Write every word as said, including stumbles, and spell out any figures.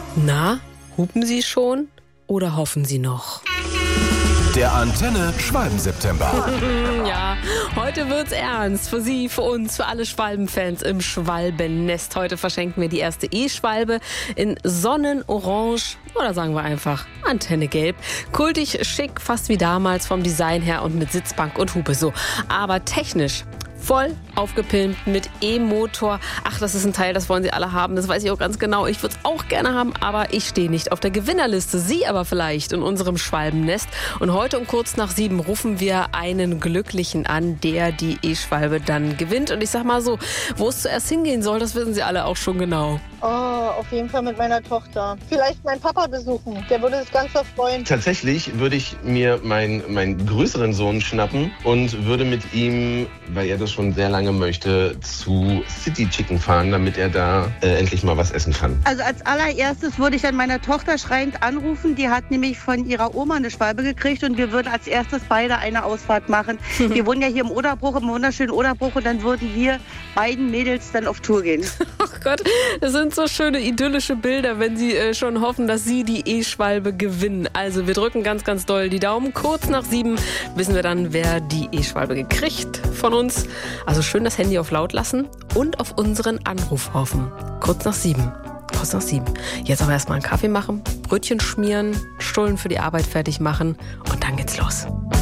Na, hupen Sie schon oder hoffen Sie noch? Der Antenne Schwalben-September. Ja, heute wird's ernst. Für Sie, für uns, für alle Schwalbenfans im Schwalbennest. Heute verschenken wir die erste E-Schwalbe in Sonnenorange oder sagen wir einfach Antenne Gelb. Kultig, schick, fast wie damals vom Design her und mit Sitzbank und Hupe so. Aber technisch voll aufgepimpt mit E-Motor. Ach, das ist ein Teil, das wollen Sie alle haben. Das weiß ich auch ganz genau. Ich würde es auch gerne haben, aber ich stehe nicht auf der Gewinnerliste. Sie aber vielleicht in unserem Schwalbennest. Und heute um kurz nach sieben rufen wir einen Glücklichen an, der die E-Schwalbe dann gewinnt. Und ich sag mal so, wo es zuerst hingehen soll, das wissen Sie alle auch schon genau. Oh, auf jeden Fall mit meiner Tochter. Vielleicht meinen Papa besuchen. Der würde sich ganz freuen. Tatsächlich würde ich mir meinen, meinen größeren Sohn schnappen und würde mit ihm, weil er das schon sehr lange möchte, zu City Chicken fahren, damit er da äh, endlich mal was essen kann. Also als allererstes würde ich dann meine Tochter schreiend anrufen. Die hat nämlich von ihrer Oma eine Schwalbe gekriegt und wir würden als erstes beide eine Ausfahrt machen. Wir wohnen ja hier im Oderbruch, im wunderschönen Oderbruch, und dann würden wir beiden Mädels dann auf Tour gehen. Ach Gott, das sind so schöne idyllische Bilder, wenn Sie äh, schon hoffen, dass Sie die E-Schwalbe gewinnen. Also wir drücken ganz, ganz doll die Daumen. Kurz nach sieben wissen wir dann, wer die E-Schwalbe gekriegt von uns. Also schön das Handy auf laut lassen und auf unseren Anruf hoffen. Kurz nach sieben. Kurz nach sieben. Jetzt aber erstmal einen Kaffee machen, Brötchen schmieren, Stullen für die Arbeit fertig machen und dann geht's los.